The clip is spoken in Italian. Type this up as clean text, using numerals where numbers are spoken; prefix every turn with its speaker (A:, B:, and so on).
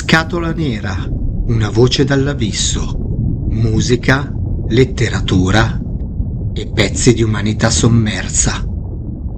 A: Scatola nera, una voce dall'abisso, musica, letteratura e pezzi di umanità sommersa.